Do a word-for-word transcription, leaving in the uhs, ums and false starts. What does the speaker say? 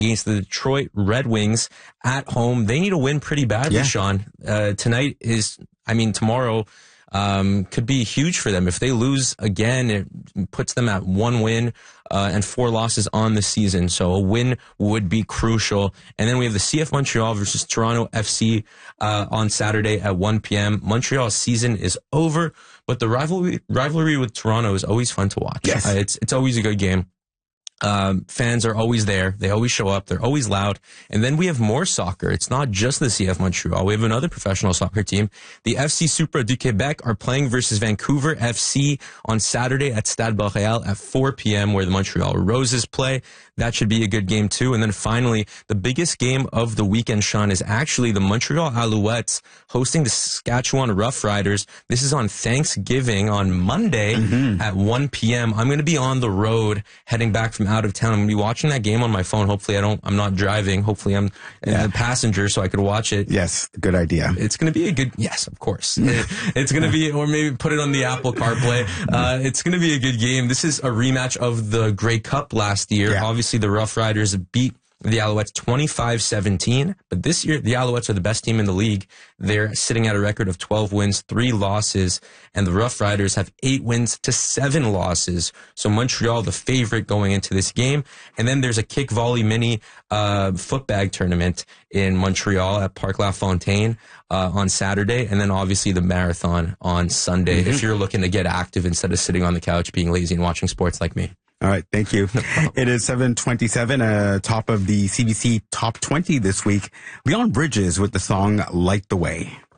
against the Detroit Red Wings at home. They need to win pretty badly, yeah. Sean. Uh, tonight is, I mean, tomorrow um, could be huge for them. If they lose again, it puts them at one win uh, and four losses on the season. So a win would be crucial. And then we have the C F Montreal versus Toronto F C uh, on Saturday at one p.m. Montreal's season is over, but the rivalry rivalry with Toronto is always fun to watch. Yes. Uh, it's it's always a good game. Um, fans are always there. They always show up. They're always loud. And then we have more soccer. It's not just the C F Montreal. We have another professional soccer team. The F C Supra du Québec are playing versus Vancouver F C on Saturday at Stade Boréal at four p.m. where the Montreal Roses play. That should be a good game too. And then finally, the biggest game of the weekend, Sean, is actually the Montreal Alouettes hosting the Saskatchewan Roughriders. This is on Thanksgiving on Monday mm-hmm. at one p.m. I'm going to be on the road heading back from out of town. I'm going to be watching that game on my phone. Hopefully I don't, I'm not driving. Hopefully I'm yeah. a passenger so I could watch it. Yes. Good idea. It's going to be a good, yes, of course. it, it's going to be, or maybe put it on the Apple CarPlay. Uh, it's going to be a good game. This is a rematch of the Grey Cup last year. Yeah. Obviously the Rough Riders beat the Alouettes twenty-five seventeen, but this year the Alouettes are the best team in the league. They're sitting at a record of twelve wins, three losses, and the Rough Riders have eight wins to seven losses. So Montreal, the favorite going into this game. And then there's a kick volley mini uh, footbag tournament in Montreal at Parc La Fontaine uh, on Saturday, and then obviously the marathon on Sunday. Mm-hmm. If you're looking to get active instead of sitting on the couch being lazy and watching sports like me. All right. Thank you. It is seven twenty-seven, uh, top of the C B C Top twenty this week. Leon Bridges with the song Light the Way.